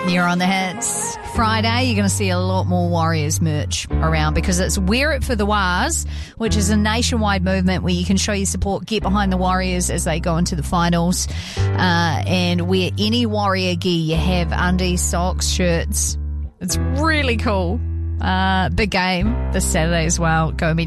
You're on the hits. Friday, you're going to see a lot more Warriors merch around because it's Wear It for the Wars, which is a nationwide movement where you can show your support, get behind the Warriors as they go into the finals, and wear any Warrior gear you have, undies, socks, shirts. It's really cool. Big game this Saturday as well. Go and meet